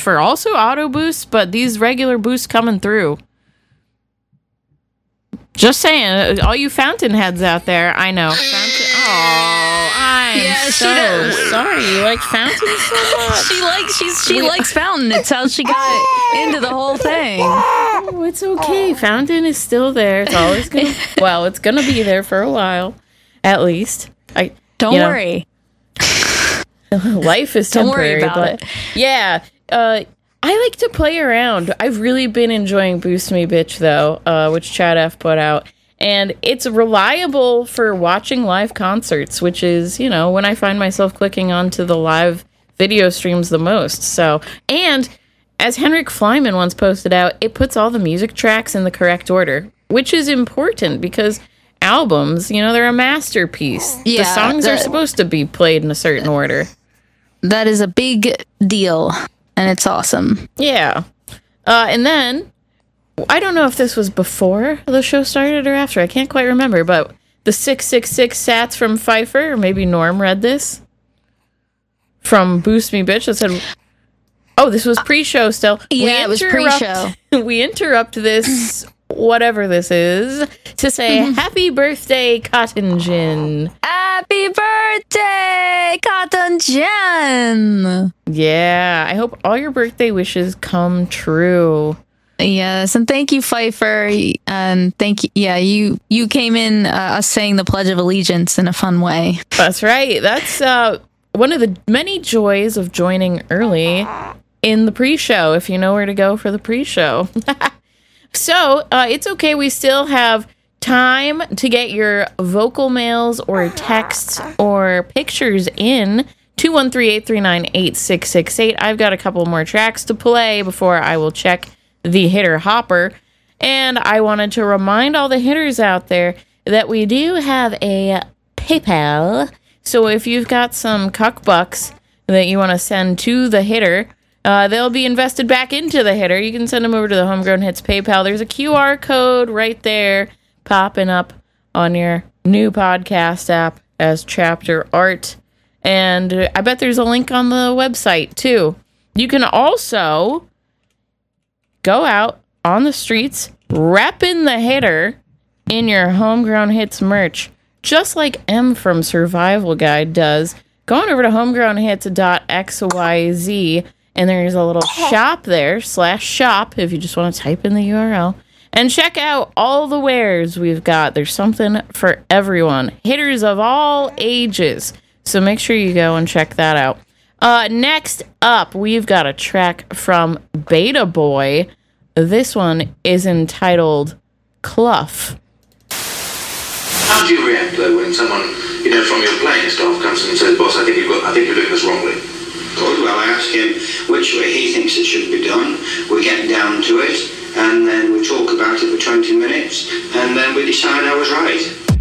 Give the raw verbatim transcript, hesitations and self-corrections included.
for also auto boosts, but these regular boosts coming through. Just saying, all you fountain heads out there, I know. Fountain. Oh, I'm yeah, so sorry. You like fountain so much. She likes she's she we, likes fountain. It's how she got into the whole thing. Oh, it's okay. Fountain is still there. It's always gonna. Well, it's gonna be there for a while, at least. I don't you know, worry. Life is temporary, don't worry about but it. yeah. Uh, I like to play around. I've really been enjoying Boost Me Bitch, though, uh, which Chad F put out. And it's reliable for watching live concerts, which is, you know, when I find myself clicking onto the live video streams the most. So, and as Henrik Flyman once posted out, it puts all the music tracks in the correct order, which is important because albums, you know, they're a masterpiece. Yeah, the songs that, are supposed to be played in a certain order. That is a big deal. And it's awesome. Yeah. Uh, and then, I don't know if this was before the show started or after. I can't quite remember. But the six six six sats from Pfeiffer, or maybe Norm read this, from Boost Me Bitch, that said, oh, this was pre-show still. Yeah, it was pre-show. We interrupt this, whatever this is, to say, happy birthday, Cotton Gin. Happy birthday, Cotton Gin. Yeah, I hope all your birthday wishes come true. Yes, and thank you, Pfeiffer. And thank you. Yeah, you you came in uh, us saying the Pledge of Allegiance in a fun way. That's right. That's uh, one of the many joys of joining early in the pre-show, if you know where to go for the pre-show. So, uh, it's okay. We still have time to get your vocal mails or texts or pictures in. two one three, eight three nine, eight six six eight. I've got a couple more tracks to play before I will check the hitter hopper. And I wanted to remind all the hitters out there that we do have a PayPal. So if you've got some cuck bucks that you want to send to the hitter, Uh, they'll be invested back into the hitter. You can send them over to the Homegrown Hits PayPal. There's a Q R code right there popping up on your new podcast app as chapter art. And I bet there's a link on the website, too. You can also go out on the streets, repping the hitter in your Homegrown Hits merch, just like M from Survival Guide does. Go on over to homegrown hits dot x y z. And there's a little shop there, slash shop, if you just want to type in the U R L. And check out all the wares we've got. There's something for everyone. Hitters of all ages. So make sure you go and check that out. Uh, next up, we've got a track from Beta Boy. This one is entitled Cluff. How do you react, though, when someone, you know, from your playing staff comes and says, boss, I think you've got, I think you're doing this wrongly? Good. Well, I ask him which way he thinks it should be done. We get down to it, and then we talk about it for twenty minutes, and then we decide I was right.